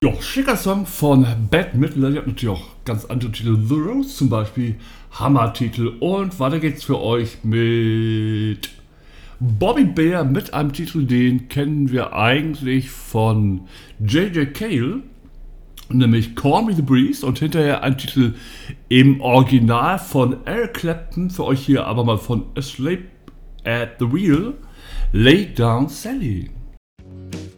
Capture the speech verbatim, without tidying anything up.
Ja, schicker Song von Bad Midler. Ihr habt natürlich auch ganz andere Titel. The Rose zum Beispiel. Hammertitel. Und weiter geht's für euch mit Bobby Bear mit einem Titel, den kennen wir eigentlich von J J Cale, nämlich Call Me The Breeze, und hinterher ein Titel im Original von Eric Clapton, für euch hier aber mal von Asleep at the Wheel, Lay Down Sally.